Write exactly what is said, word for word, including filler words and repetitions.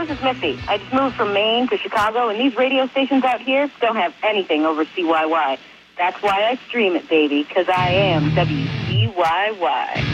this is Missy. I just moved from Maine to Chicago, and these radio stations out here don't have anything over C Y Y. That's why I stream it, baby, because I am W C Y Y.